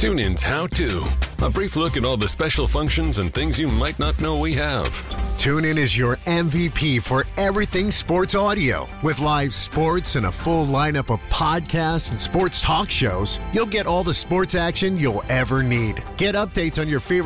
TuneIn's How To. A brief look at all the special functions and things you might not know we have. TuneIn is your MVP for everything sports audio. With live sports and a full lineup of podcasts and sports talk shows, you'll get all the sports action you'll ever need. Get updates on your favorite